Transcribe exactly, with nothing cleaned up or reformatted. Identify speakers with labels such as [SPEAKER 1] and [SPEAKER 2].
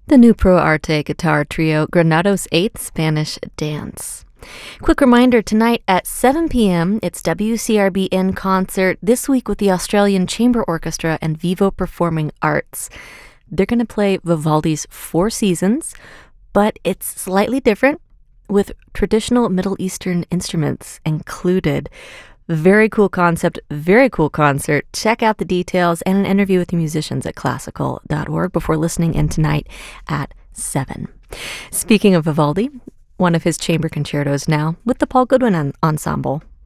[SPEAKER 1] The new Pro Arte guitar trio Granados eighth Spanish Dance. Quick reminder, tonight at seven p.m., it's W C R B in concert, this week with the Australian Chamber Orchestra and Vivo Performing Arts. They're going to play Vivaldi's Four Seasons, but it's slightly different, with traditional Middle Eastern instruments included. Very cool concept, very cool concert. Check out the details and an interview with the musicians at classical dot org before listening in tonight at seven. Speaking of Vivaldi, one of his chamber concertos now with the Paul Goodwin Ensemble.